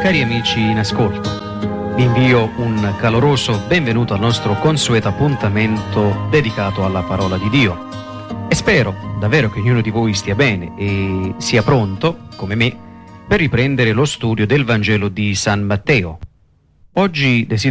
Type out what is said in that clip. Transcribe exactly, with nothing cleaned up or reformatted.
Cari amici in ascolto, vi invio un caloroso benvenuto al nostro consueto appuntamento dedicato alla parola di Dio. E spero davvero che ognuno di voi stia bene e sia pronto, come me, per riprendere lo studio del Vangelo di San Matteo. Oggi desidero